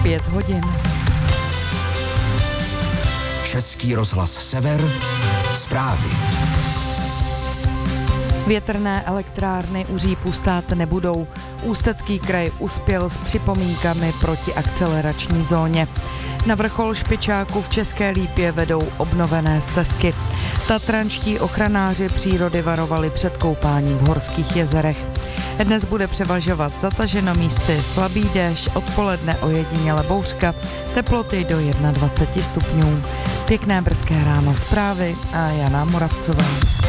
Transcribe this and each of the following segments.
5 hodin. Český rozhlas Sever, zprávy. Větrné elektrárny u Řípu stát nebudou. Ústecký kraj uspěl s připomínkami proti akcelerační zóně. Na vrchol Špičáku v České Lípě vedou obnovené stezky. Tatranští ochranáři přírody varovali před koupáním v horských jezerech. Dnes bude převažovat zataženo místy slabý déšť, odpoledne ojediněle bouřka, teploty do 21 stupňů. Pěkné brzké ráno, zprávy a Jana Moravcová.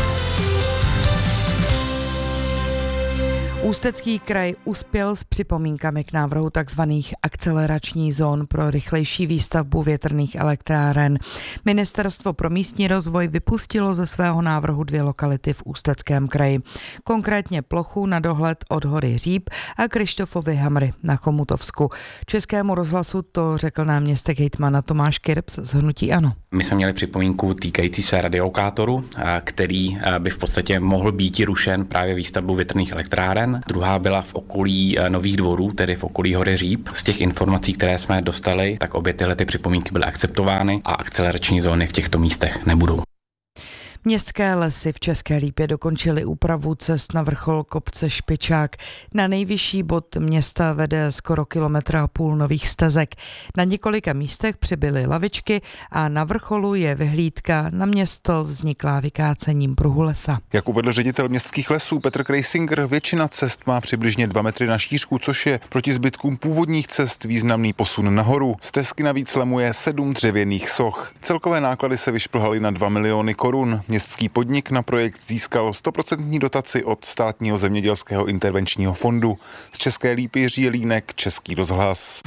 Ústecký kraj uspěl s připomínkami k návrhu tzv. Akcelerační zón pro rychlejší výstavbu větrných elektráren. Ministerstvo pro místní rozvoj vypustilo ze svého návrhu 2 lokality v Ústeckém kraji. Konkrétně plochu na dohled od hory Říp a Krištofovy Hamry na Chomutovsku. Českému rozhlasu to řekl náměstek hejtmana Tomáš Kirps z hnutí ANO. My jsme měli připomínku týkající se radiolokátoru, který by v podstatě mohl být rušen právě výstavbou větrných elektráren. Druhá byla v okolí Nových Dvorů, tedy v okolí hory Říp. Z těch informací, které jsme dostali, tak obě tyhle připomínky byly akceptovány a akcelerační zóny v těchto místech nebudou. Městské lesy v České Lípě dokončily úpravu cest na vrchol kopce Špičák. Na nejvyšší bod města vede skoro 1,5 kilometru nových stezek. Na několika místech přibyly lavičky a na vrcholu je vyhlídka na město vzniklá vykácením pruhu lesa. Jak uvedl ředitel městských lesů Petr Krejsinger, většina cest má přibližně 2 metry na šířku, což je proti zbytkům původních cest významný posun nahoru. Stezky navíc lemuje 7 dřevěných soch. Celkové náklady se vyšplhaly na 2 miliony korun. Městský podnik na projekt získal 100% dotaci od Státního zemědělského intervenčního fondu. Z České Lípy Jiří Jelínek, Český rozhlas.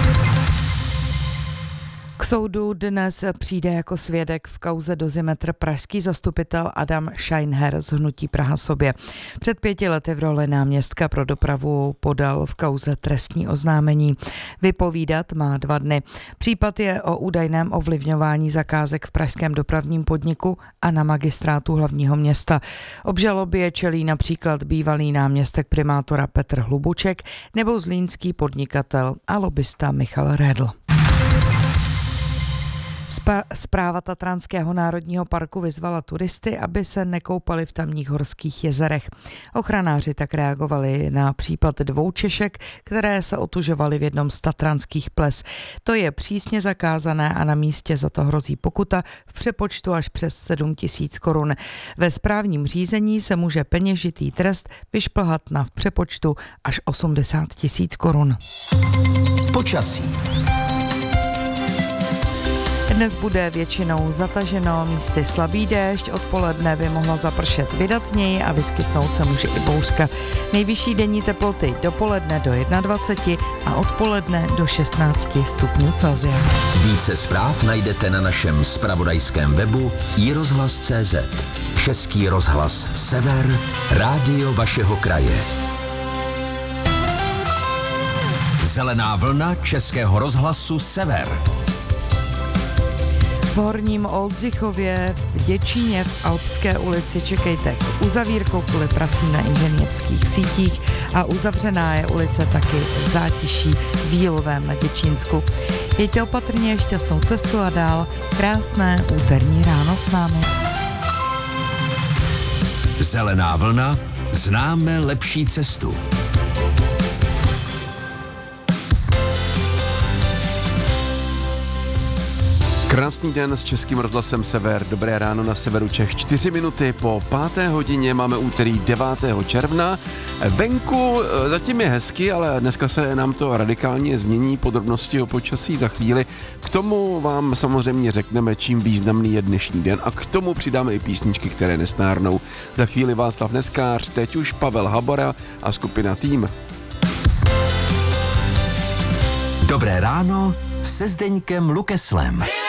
K soudu dnes přijde jako svědek v kauze Dozimetr pražský zastupitel Adam Scheinher z hnutí Praha sobě. Před 5 lety v roli náměstka pro dopravu podal v kauze trestní oznámení. Vypovídat má 2 dny. Případ je o údajném ovlivňování zakázek v pražském dopravním podniku a na magistrátu hlavního města. Obžalobě čelí například bývalý náměstek primátora Petr Hlubuček nebo zlínský podnikatel a lobista Michal Redl. Správa Tatranského národního parku vyzvala turisty, aby se nekoupali v tamních horských jezerech. Ochranáři tak reagovali na případ 2 Češek, které se otužovaly v jednom z tatranských ples. To je přísně zakázané a na místě za to hrozí pokuta v přepočtu až přes 7 000 korun. Ve správním řízení se může peněžitý trest vyšplhat na v přepočtu až 80 000 korun. Počasí. Dnes bude většinou zataženo, místy slabý déšť, odpoledne by mohla zapršet vydatněji a vyskytnout se může i bouřka. Nejvyšší denní teploty dopoledne do 21 a odpoledne do 16 stupňů Celsia. Více zpráv najdete na našem zpravodajském webu iRozhlas.cz. Český rozhlas Sever, rádio vašeho kraje. Zelená vlna Českého rozhlasu Sever. V Horním Oldřichově, v Děčíně, v Alpské ulici čekejte uzavírkou kvůli pracím na inženýrských sítích a uzavřená je ulice taky v Zátiší v Jílovém na Děčínsku. Jeďte opatrně, šťastnou cestu a dál krásné úterní ráno s námi. Zelená vlna, známe lepší cestu. Krásný den s Českým rozhlasem Sever. Dobré ráno na severu Čech. 4 minuty po 5. hodině máme úterý 9. června. Venku zatím je hezky, ale dneska se nám to radikálně změní. Podrobnosti o počasí za chvíli. K tomu vám samozřejmě řekneme, čím významný je dnešní den a k tomu přidáme i písničky, které nestárnou. Za chvíli Václav Neskář, teď už Pavel Habora a skupina Tým. Dobré ráno se Zdeňkem Lukeslem.